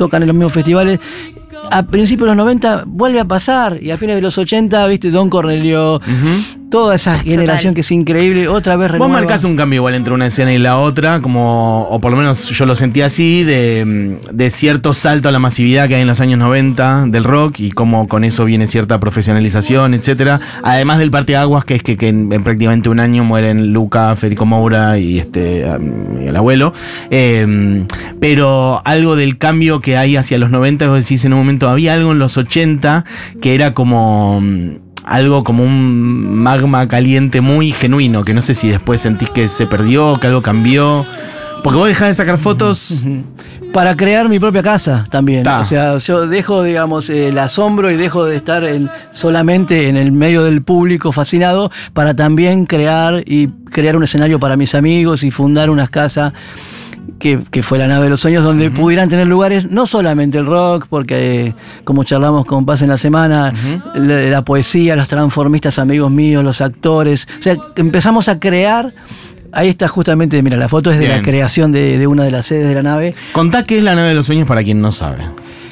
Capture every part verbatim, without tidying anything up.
tocan en los mismos festivales. A principios de los noventa vuelve a pasar, y a fines de los ochenta, viste, Don Cornelio, uh-huh. toda esa generación Total. Que es increíble, otra vez renueva. Vos marcás un cambio igual entre una escena y la otra, como, o por lo menos yo lo sentí así, de, de cierto salto a la masividad que hay en los años noventa del rock, y cómo con eso viene cierta profesionalización, etcétera. Además del parteaguas, que es que, que en, en prácticamente un año mueren Luca, Federico Moura y este um, el abuelo. Eh, pero algo del cambio que hay hacia los noventa, vos decís en un momento, había algo en los ochenta que era como algo como un magma caliente muy genuino, que no sé si después sentís que se perdió, que algo cambió. Porque vos dejás de sacar fotos para crear mi propia casa también. Ta. O sea, yo dejo, digamos, el asombro y dejo de estar en, solamente en el medio del público fascinado, para también crear y crear un escenario para mis amigos y fundar unas casas. Que, que fue la nave de los sueños, donde uh-huh. pudieran tener lugares no solamente el rock, porque eh, como charlamos con Paz en la semana, uh-huh. la, la poesía, los transformistas amigos míos, los actores, o sea, empezamos a crear. Ahí está justamente, mira, la foto es de Bien. La creación de, de una de las sedes de la nave. Contá qué es la nave de los sueños para quien no sabe.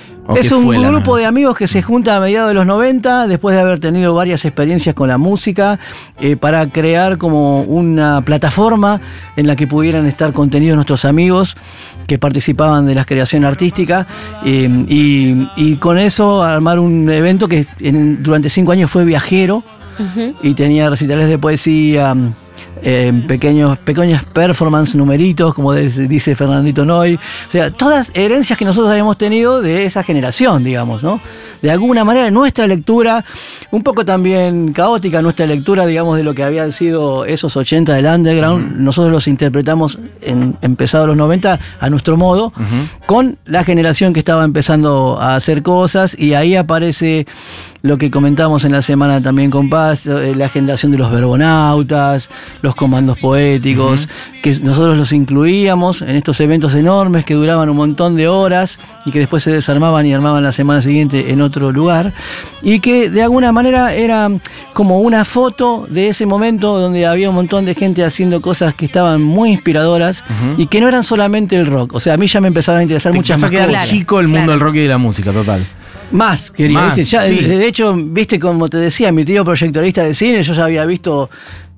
Es un grupo de amigos que se junta a mediados de los noventa, después de haber tenido varias experiencias con la música, eh, para crear como una plataforma en la que pudieran estar contenidos nuestros amigos que participaban de la creación artística, eh, y, y con eso armar un evento que en, durante cinco años fue viajero, uh-huh. y tenía recitales de poesía, Eh, pequeños, pequeñas performance, numeritos, como de, dice Fernandito Noy. O sea, todas herencias que nosotros habíamos tenido de esa generación, digamos, ¿no? De alguna manera, nuestra lectura, un poco también caótica, nuestra lectura, digamos, de lo que habían sido esos ochenta del underground, uh-huh. nosotros los interpretamos en empezados los noventa a nuestro modo, uh-huh. con la generación que estaba empezando a hacer cosas, y ahí aparece lo que comentamos en la semana también con Paz, la generación de los verbonautas, los comandos poéticos, uh-huh. que nosotros los incluíamos en estos eventos enormes que duraban un montón de horas y que después se desarmaban y armaban la semana siguiente en otro lugar, y que de alguna manera era como una foto de ese momento donde había un montón de gente haciendo cosas que estaban muy inspiradoras, uh-huh. y que no eran solamente el rock. O sea, a mí ya me empezaban a interesar Te muchas más cosas. Claro, chico el mundo claro. del rock y de la música, total. Más, quería, Más, ¿viste? Ya, sí. De hecho, viste, como te decía, mi tío proyectorista de cine, yo ya había visto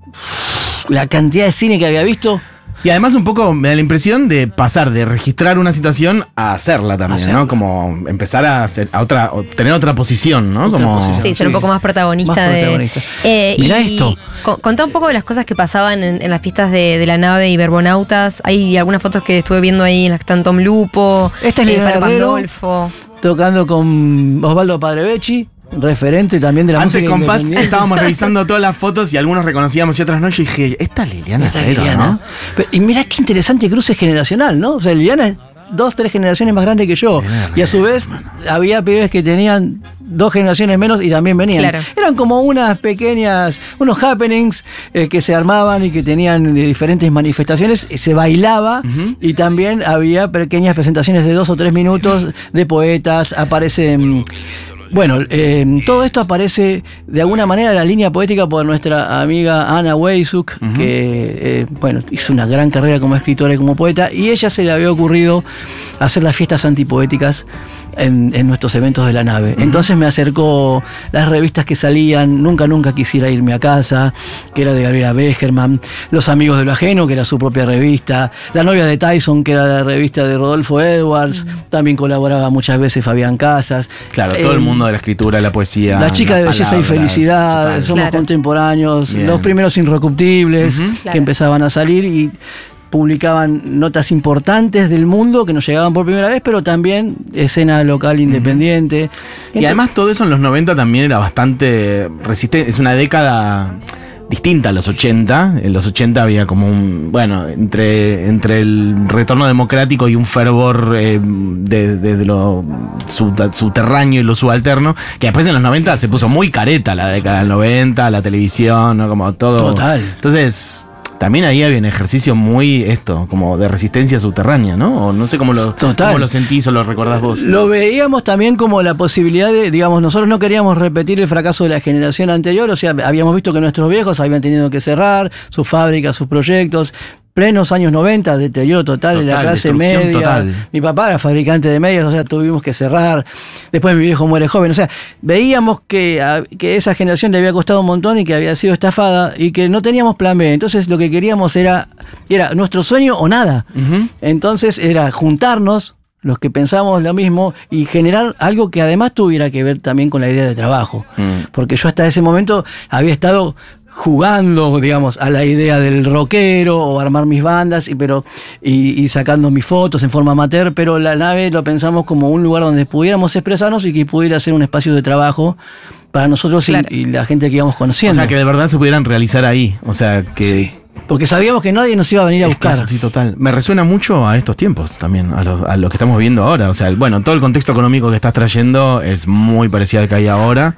la cantidad de cine que había visto. Y además un poco me da la impresión de pasar de registrar una situación a hacerla también, hacerla. ¿no? Como empezar a, hacer, a otra, tener otra posición, ¿no? Otra como posición, sí, ser un poco más protagonista. Más de, protagonista. Eh, Mirá esto. Contá un poco de las cosas que pasaban en, en las fiestas de, de la nave y verbonautas. Hay algunas fotos que estuve viendo ahí en las que están Tom Lupo, Esta es eh, Liliana Pandolfo. Tocando con Osvaldo Padrevecchi, referente también de la Antes música con Paz independiente. estábamos revisando todas las fotos y algunos reconocíamos y otras no. Yo dije, esta es Liliana Esta Herrero, Liliana. ¿no? Pero, y mirá qué interesante cruce generacional, ¿no? O sea, Liliana es dos, tres generaciones más grande que yo. Liliana, y a su vez había pibes que tenían dos generaciones menos y también venían. Claro. Eran como unas pequeñas, unos happenings eh, que se armaban y que tenían eh, diferentes manifestaciones, eh, se bailaba, uh-huh. y también había pequeñas presentaciones de dos o tres minutos de poetas, aparecen... Bueno, eh, todo esto aparece de alguna manera en la línea poética por nuestra amiga Ana Weisuk, uh-huh. que eh, bueno, hizo una gran carrera como escritora y como poeta, y ella se le había ocurrido hacer las fiestas antipoéticas en, en nuestros eventos de la nave. Uh-huh. Entonces me acercó las revistas que salían, Nunca Nunca Quisiera Irme a Casa, que era de Gabriela Begerman, Los Amigos de lo Ajeno, que era su propia revista, La Novia de Tyson, que era la revista de Rodolfo Edwards, uh-huh. también colaboraba muchas veces Fabián Casas. Claro, todo eh, el mundo de la escritura, la poesía, La Chica de Belleza palabras, y Felicidad, total. Somos Claro. Contemporáneos, Bien. los primeros Inrecuptibles, Uh-huh. que Claro. empezaban a salir y publicaban notas importantes del mundo que nos llegaban por primera vez, pero también escena local independiente. Uh-huh. Entonces, y además todo eso en los noventa también era bastante resistente, es una década distinta a los ochenta. En los ochenta había como un, bueno, entre, entre el retorno democrático y un fervor eh, de, de, de lo sub, subterráneo y lo subalterno, que después en los noventa se puso muy careta la década del noventa, la televisión, ¿no? Como todo. Total. Entonces, también ahí había un ejercicio muy esto, como de resistencia subterránea, ¿no? O no sé cómo lo, cómo lo sentís o lo recordás vos. Lo veíamos también como la posibilidad de, digamos, nosotros no queríamos repetir el fracaso de la generación anterior, o sea, habíamos visto que nuestros viejos habían tenido que cerrar sus fábricas, sus proyectos, plenos años noventa, deterioro total, total de la clase media. Total. Mi papá era fabricante de medias, o sea, tuvimos que cerrar. Después mi viejo muere joven. O sea, veíamos que, a, que esa generación le había costado un montón y que había sido estafada y que no teníamos plan B. Entonces lo que queríamos era, era nuestro sueño o nada. Uh-huh. Entonces era juntarnos, los que pensábamos lo mismo, y generar algo que además tuviera que ver también con la idea de trabajo. Mm. Porque yo hasta ese momento había estado jugando, digamos, a la idea del rockero o armar mis bandas y, pero, y, y sacando mis fotos en forma amateur, pero la nave lo pensamos como un lugar donde pudiéramos expresarnos y que pudiera ser un espacio de trabajo para nosotros, claro, y, y la gente que íbamos conociendo. O sea, que de verdad se pudieran realizar ahí. O sea, que... Sí. Porque sabíamos que nadie nos iba a venir a buscar. Eso, sí, total. Me resuena mucho a estos tiempos también, a lo, a lo que estamos viviendo ahora. O sea, bueno, todo el contexto económico que estás trayendo es muy parecido al que hay ahora.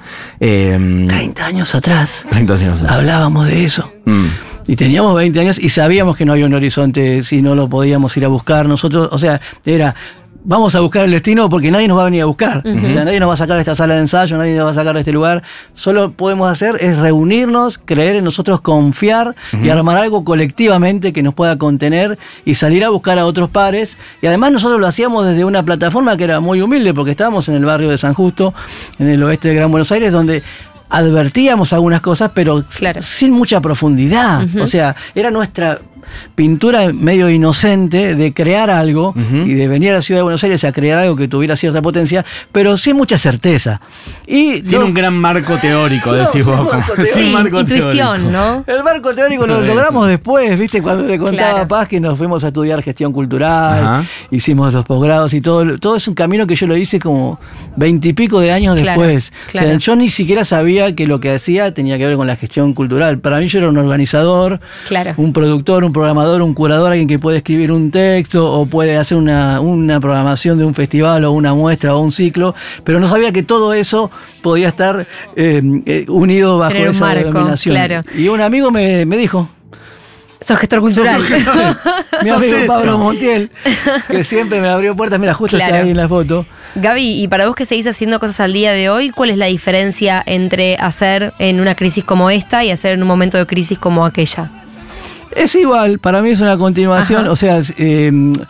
Eh, treinta años atrás. treinta años atrás. Hablábamos de eso. Mm. Y teníamos veinte años y sabíamos que no había un horizonte si no lo podíamos ir a buscar. Nosotros, o sea, era... Vamos a buscar el destino porque nadie nos va a venir a buscar. Uh-huh. O sea, nadie nos va a sacar de esta sala de ensayo, nadie nos va a sacar de este lugar. Solo podemos hacer es reunirnos, creer en nosotros, confiar uh-huh. y armar algo colectivamente que nos pueda contener y salir a buscar a otros pares. Y además nosotros lo hacíamos desde una plataforma que era muy humilde porque estábamos en el barrio de San Justo, en el oeste de Gran Buenos Aires, donde advertíamos algunas cosas, pero claro, sin mucha profundidad. Uh-huh. O sea, era nuestra pintura medio inocente de crear algo uh-huh. y de venir a la ciudad de Buenos Aires a crear algo que tuviera cierta potencia, pero sin mucha certeza. Y sin no, un gran marco teórico, no, decís vos. Marco teórico. Sí, marco intuición, teórico. ¿No? El marco teórico lo logramos después, ¿viste? Cuando le contaba claro. a Paz que nos fuimos a estudiar gestión cultural, uh-huh. hicimos los posgrados y todo. Todo es un camino que yo lo hice como veintipico de años claro, después. Claro. O sea, yo ni siquiera sabía que lo que hacía tenía que ver con la gestión cultural. Para mí yo era un organizador, claro. un productor, un programador, un curador, alguien que puede escribir un texto o puede hacer una, una programación de un festival o una muestra o un ciclo, pero no sabía que todo eso podía estar eh, eh, unido bajo Tener esa marco, denominación. Claro. Y un amigo me, me dijo... Sos gestor cultural. Sos gestor. Mi amigo Pablo Montiel, que siempre me abrió puertas. Mira, justo claro. está ahí en la foto. Gaby, y para vos que seguís haciendo cosas al día de hoy, ¿cuál es la diferencia entre hacer en una crisis como esta y hacer en un momento de crisis como aquella? Es igual, para mí es una continuación, Ajá. o sea, eh,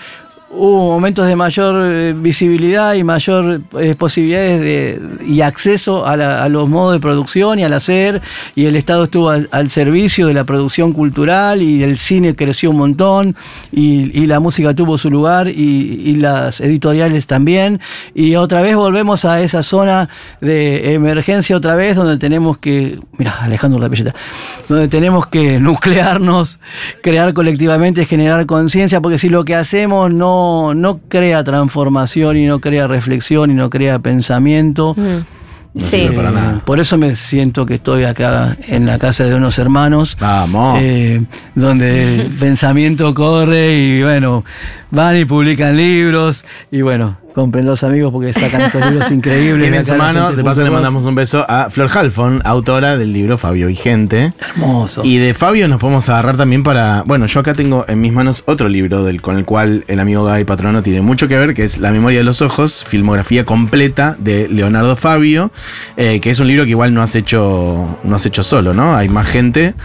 hubo momentos de mayor eh, visibilidad y mayor eh, posibilidades de, y acceso a, la, a los modos de producción y al hacer, y el Estado estuvo al, al servicio de la producción cultural y el cine creció un montón y, y la música tuvo su lugar y, y las editoriales también, y otra vez volvemos a esa zona de emergencia otra vez donde tenemos que, mira, Alejandro la Pelleta, donde tenemos que nuclearnos, crear colectivamente, generar conciencia, porque si lo que hacemos no No, no crea transformación y no crea reflexión y no crea pensamiento. Mm. No sí. Para nada. Por eso me siento que estoy acá en la casa de unos hermanos. Vamos. Eh, donde el pensamiento corre y bueno, van y publican libros y bueno, compren los amigos porque sacan estos libros increíbles. Tiene en su mano, de paso le mandamos un beso a Flor Halfon, autora del libro Fabio Vigente. Hermoso. Y de Fabio nos podemos agarrar también para... Bueno, yo acá tengo en mis manos otro libro del, con el cual el amigo Gaby Patrono tiene mucho que ver, que es La memoria de los ojos, filmografía completa de Leonardo Fabio, eh, que es un libro que igual no has hecho, no has hecho solo, ¿no? Hay más gente.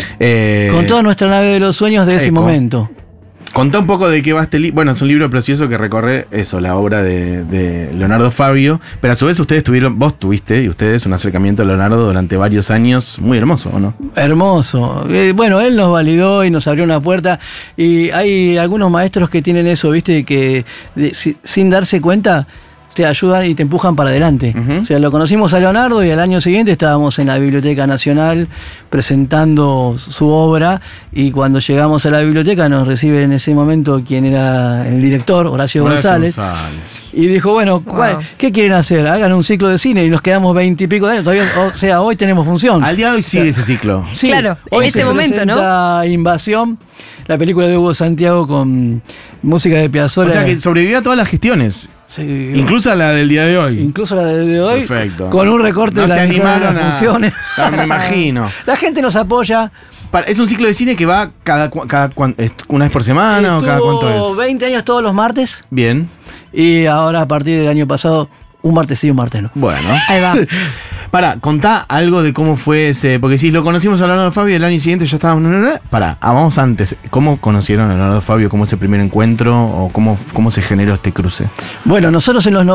Eh, con toda nuestra nave de los sueños de eco. Ese momento. Contá un poco de qué va este libro. Bueno, es un libro precioso que recorre eso, la obra de, de Leonardo Fabio, pero a su vez ustedes tuvieron, vos tuviste y ustedes un acercamiento a Leonardo durante varios años muy hermoso, ¿o no? Hermoso. Eh, bueno, él nos validó y nos abrió una puerta y hay algunos maestros que tienen eso, ¿viste? Que de, si, sin darse cuenta te ayudan y te empujan para adelante. Uh-huh. O sea, lo conocimos a Leonardo y al año siguiente estábamos en la Biblioteca Nacional presentando su obra y cuando llegamos a la biblioteca nos recibe en ese momento quien era el director, Horacio, Horacio González, González. Y dijo, bueno, wow. ¿qué quieren hacer? Hagan un ciclo de cine y nos quedamos veintipico de años. Todavía, o sea, hoy tenemos función. Al día de hoy sigue o sea, ese ciclo. Sí, claro, en este momento, ¿no? Invasión, la película de Hugo Santiago con música de Piazzolla. O sea, que sobrevivió a todas las gestiones. Sí, incluso a la del día de hoy. Incluso a la del día de hoy. Perfecto. Con un recorte no de la se mitad de las funciones. A, me imagino. La gente nos apoya. Es un ciclo de cine que va cada, cada una vez por semana. Estuvo o cada cuánto es. veinte años todos los martes. Bien. Y ahora a partir del año pasado un martes sí, un martes no. Bueno. Ahí va. Pará, contá algo de cómo fue ese. Porque si lo conocimos a Leonardo Fabio, el año siguiente ya estábamos. Pará, ah, vamos antes. ¿Cómo conocieron a Leonardo Fabio? ¿Cómo es el primer encuentro? ¿O cómo, cómo se generó este cruce? Bueno, nosotros en los